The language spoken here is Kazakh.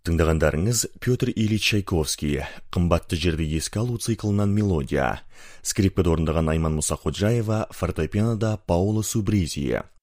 Тыңдағандарыңыз Петр Ильич Чайковский, «Қымбатты жерді еске алу» циклынан мелодия. Скрипкада орындаған Айман Мұсақожаева, фортепианода Пауло Субризия.